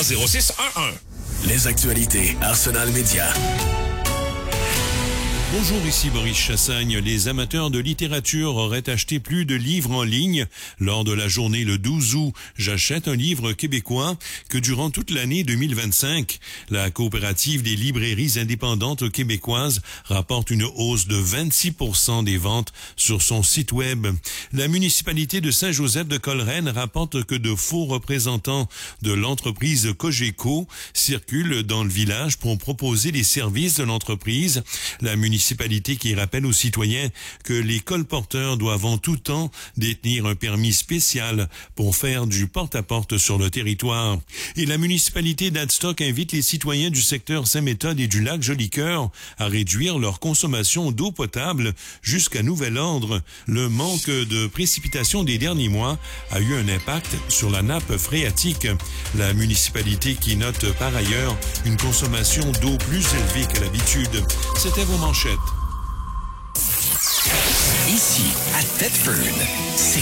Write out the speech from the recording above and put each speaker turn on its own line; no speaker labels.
603-0611.
Les actualités Arsenal Média.
Bonjour, ici Maurice Chassagne. Les amateurs de littérature auraient acheté plus de livres en ligne lors de la journée le 12 août. J'achète un livre québécois que durant toute l'année 2025, la coopérative des librairies indépendantes québécoises rapporte une hausse de 26% des ventes sur son site web. La municipalité de Saint-Joseph de Coleraine rapporte que de faux représentants de l'entreprise Cogeco circulent dans le village pour proposer les services de l'entreprise. La municipalité qui rappelle aux citoyens que les colporteurs doivent en tout temps détenir un permis spécial pour faire du porte-à-porte sur le territoire. Et la municipalité d'Adstock invite les citoyens du secteur Saint-Méthode et du lac Jolicoeur à réduire leur consommation d'eau potable jusqu'à nouvel ordre. Le manque de précipitations des derniers mois a eu un impact sur la nappe phréatique. La municipalité qui note par ailleurs une consommation d'eau plus élevée qu'à l'habitude. C'était vos manchettes.
Ici, à Thetford, c'est